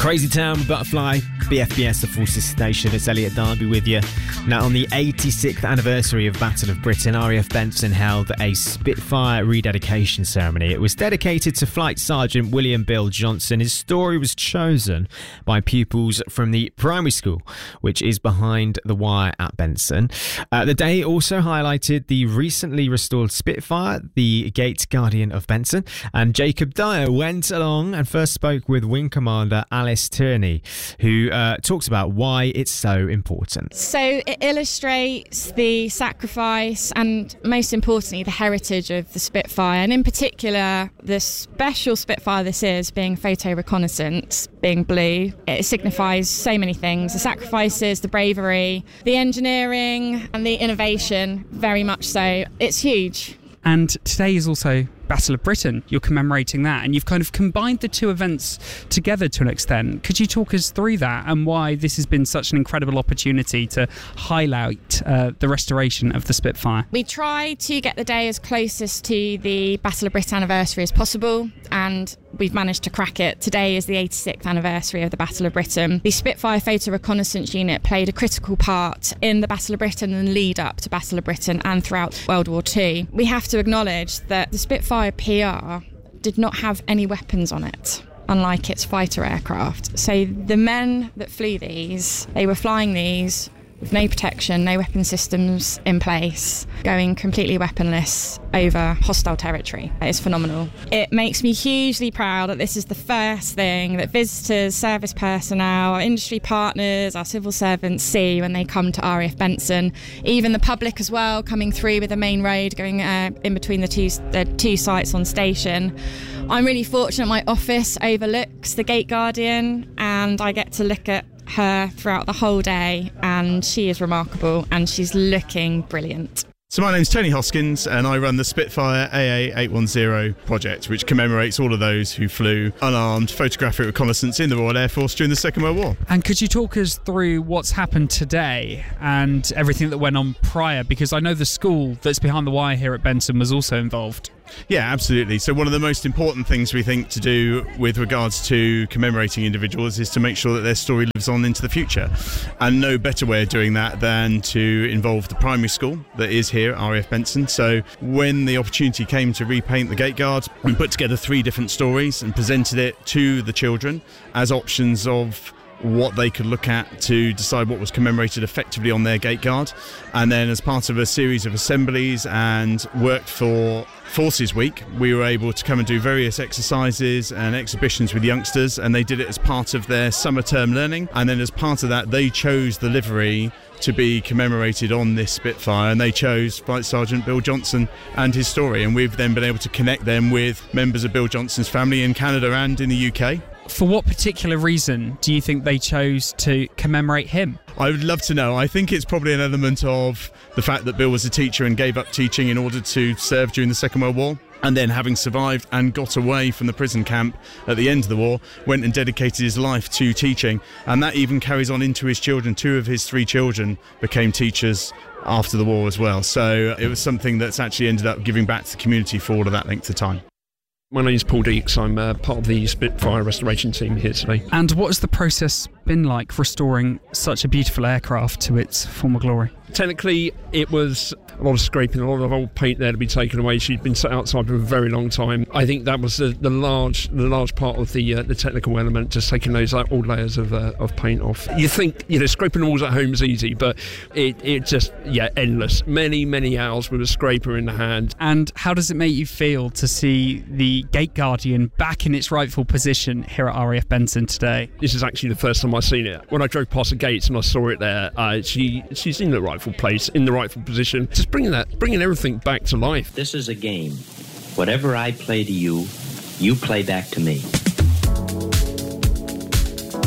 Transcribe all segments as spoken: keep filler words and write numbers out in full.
Crazy Town, Butterfly, B F B S, the Forces Station. It's Elliot Darby with you. Now, on the eighty-sixth anniversary of Battle of Britain, R A F Benson held a Spitfire rededication ceremony. It was dedicated to Flight Sergeant William Bill Johnson. His story was chosen by pupils from the primary school, which is behind the wire at Benson. Uh, the day also highlighted the recently restored Spitfire, the Gate Guardian of Benson, and Jacob Dyer went along and first spoke with Wing Commander Alice Tierney, who uh, talks about why it's so important. So it illustrates the sacrifice and, most importantly, the heritage of the Spitfire, and in particular the special Spitfire this is, being photo reconnaissance, being blue. It signifies so many things: the sacrifices, the bravery, the engineering and the innovation, very much so. It's huge. And today is also Battle of Britain. You're commemorating that, and you've kind of combined the two events together to an extent. Could you talk us through that and why this has been such an incredible opportunity to highlight uh, the restoration of the Spitfire? We try to get the day as closest to the Battle of Britain anniversary as possible, and we've managed to crack it. Today is the eighty-sixth anniversary of the Battle of Britain. The Spitfire Photo Reconnaissance Unit played a critical part in the Battle of Britain and the lead up to Battle of Britain and throughout World War Two. We have to acknowledge that the Spitfire P R did not have any weapons on it, unlike its fighter aircraft. So the men that flew these, they were flying these with no protection, no weapon systems in place, going completely weaponless over hostile territory. It is phenomenal. It makes me hugely proud that this is the first thing that visitors, service personnel, our industry partners, our civil servants see when they come to R A F Benson. Even the public as well, coming through with the main road, going uh, in between the two, the two sites on station. I'm really fortunate my office overlooks the Gate Guardian, and I get to look at her throughout the whole day, and she is remarkable and she's looking brilliant. So my name's Tony Hoskins, and I run the Spitfire A A eight one zero project, which commemorates all of those who flew unarmed photographic reconnaissance in the Royal Air Force during the Second World War. And could you talk us through what's happened today and everything that went on prior? Because I know the school that's behind the wire here at Benson was also involved. Yeah, absolutely. So one of the most important things we think to do with regards to commemorating individuals is to make sure that their story lives on into the future. And no better way of doing that than to involve the primary school that is here at R A F Benson. So when the opportunity came to repaint the Gate Guard, we put together three different stories and presented it to the children as options of what they could look at to decide what was commemorated effectively on their Gate Guard. And then as part of a series of assemblies and worked for Forces Week, we were able to come and do various exercises and exhibitions with youngsters, and they did it as part of their summer term learning. And then as part of that, they chose the livery to be commemorated on this Spitfire, and they chose Flight Sergeant Bill Johnson and his story, and we've then been able to connect them with members of Bill Johnson's family in Canada and in the U K. For what particular reason do you think they chose to commemorate him? I would love to know. I think it's probably an element of the fact that Bill was a teacher and gave up teaching in order to serve during the Second World War. And then, having survived and got away from the prison camp at the end of the war, went and dedicated his life to teaching. And that even carries on into his children. Two of his three children became teachers after the war as well. So it was something that's actually ended up giving back to the community for all of that length of time. My name's Paul Deeks. I'm uh, part of the Spitfire restoration team here today. And what has the process been like restoring such a beautiful aircraft to its former glory? Technically, it was a lot of scraping, a lot of old paint there to be taken away. She'd been sat outside for a very long time. I think that was the, the large the large part of the uh, the technical element, just taking those uh, old layers of uh, of paint off. You think, you know, scraping walls at home is easy, but it, it just, yeah, endless. Many, many hours with a scraper in the hand. And how does it make you feel to see the Gate Guardian back in its rightful position here at R A F Benson today? This is actually the first time I've seen it. When I drove past the gates and I saw it there, uh, she she's in the rightful place, in the rightful position. Just bringing that, bringing everything back to life. This is a game. Whatever I play to you, you play back to me.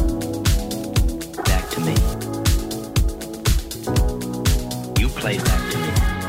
Back to me. You play back to me.